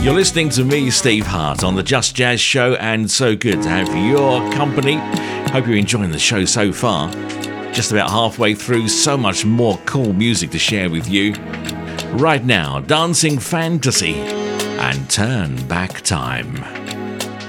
You're listening to me, Steve Hart, on the Just Jazz Show, and so good to have your company. Hope you're enjoying the show so far. Just about halfway through, so much more cool music to share with you. Right now, Dancing Fantasy and Turn Back Time.